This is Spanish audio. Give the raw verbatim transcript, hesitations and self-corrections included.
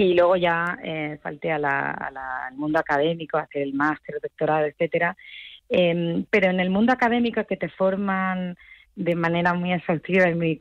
y luego ya eh, salté a la, a la, al mundo académico, a hacer el máster, doctorado, etcétera. Eh, pero en el mundo académico, que te forman de manera muy exhaustiva y muy